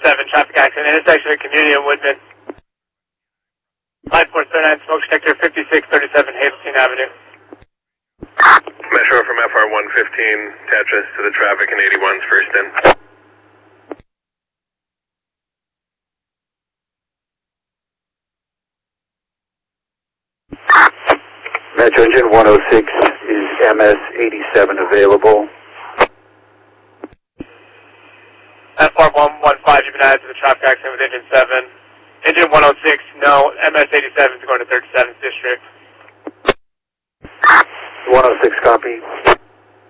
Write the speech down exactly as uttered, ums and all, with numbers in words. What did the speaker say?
seven, traffic accident, intersection of Community and Woodman. Line four thirty-nine, smoke detector, fifty-six thirty-seven Hazelton Avenue. Metro from F R one fifteen, Tetris to the traffic in eighty-one's first in. Metro engine one oh six is M S eighty-seven available. F R one fifteen, you've been added to the traffic accident with engine seven. Engine one oh six, no, M S eighty-seven is going to thirty-seventh District. one oh six copy.